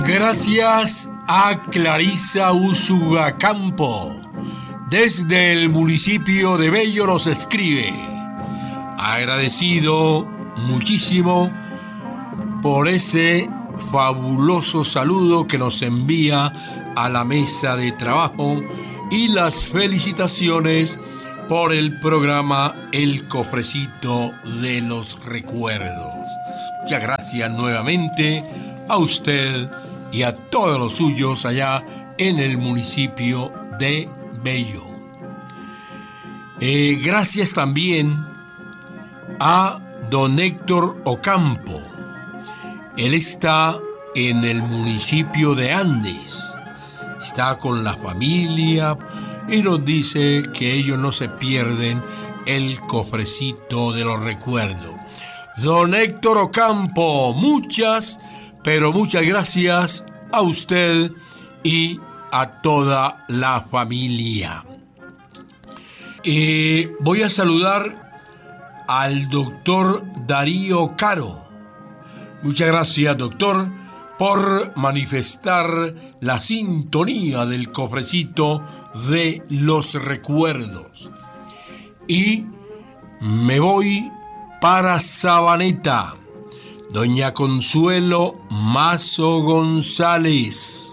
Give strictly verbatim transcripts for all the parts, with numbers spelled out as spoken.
Gracias a Clarisa Usuga Campo. Desde el municipio de Bello nos escribe: agradecido muchísimo por ese fabuloso saludo que nos envía a la mesa de trabajo y las felicitaciones por el programa El Cofrecito de los Recuerdos. Muchas gracias nuevamente a usted y a todos los suyos allá en el municipio de Bello. Eh, gracias también a don Héctor Ocampo. Él está en el municipio de Andes. Está con la familia y nos dice que ellos no se pierden el cofrecito de los recuerdos. Don Héctor Ocampo, muchas, pero muchas gracias a usted y a toda la familia. Eh, voy a saludar al doctor Darío Caro. Muchas gracias, doctor, por manifestar la sintonía del cofrecito de los recuerdos. Y me voy para Sabaneta. Doña Consuelo Mazo González.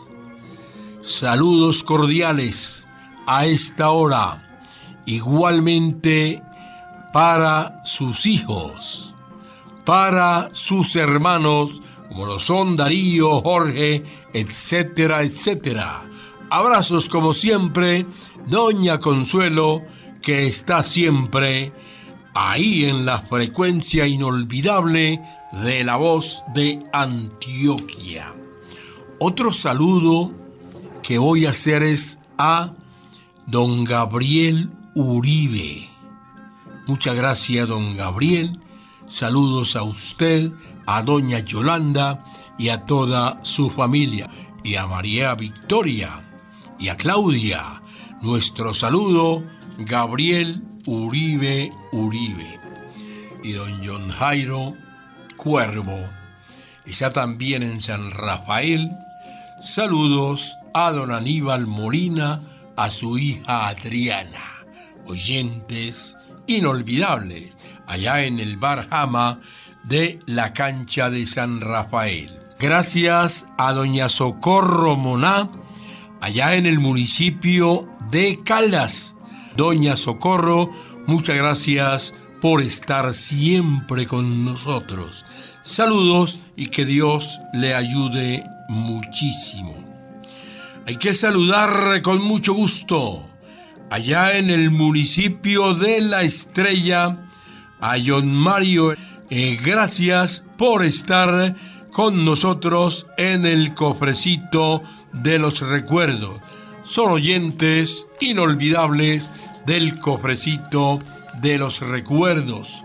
Saludos cordiales a esta hora. Igualmente para sus hijos, para sus hermanos, como lo son Darío, Jorge, etcétera, etcétera. Abrazos como siempre, doña Consuelo, que está siempre ahí en la frecuencia inolvidable de la voz de Antioquia. Otro saludo que voy a hacer es a don Gabriel Uribe. Muchas gracias, don Gabriel. Saludos a usted, a doña Yolanda y a toda su familia. Y a María Victoria y a Claudia. Nuestro saludo, Gabriel Uribe Uribe. Y don John Jairo Cuervo. Está también en San Rafael. Saludos a don Aníbal Molina, a su hija Adriana. Oyentes inolvidables allá en el Bar Jama de la cancha de San Rafael. Gracias a doña Socorro Moná, allá en el municipio de Caldas. Doña Socorro, muchas gracias por estar siempre con nosotros. Saludos y que Dios le ayude muchísimo. Hay que saludar con mucho gusto allá en el municipio de La Estrella a John Mario. Eh, gracias por estar con nosotros en el cofrecito de los recuerdos. Son oyentes inolvidables del cofrecito de los recuerdos.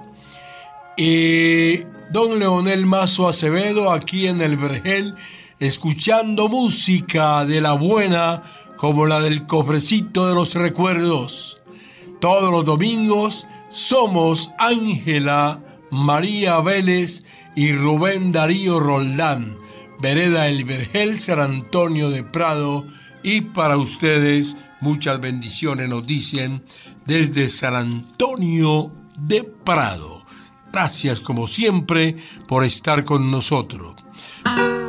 Eh, don Leonel Mazo Acevedo, aquí en el Vergel, escuchando música de la buena, como la del cofrecito de los recuerdos. Todos los domingos somos Ángela María Vélez y Rubén Darío Roldán, vereda El Vergel, San Antonio de Prado. Y para ustedes, muchas bendiciones nos dicen desde San Antonio de Prado. Gracias como siempre por estar con nosotros.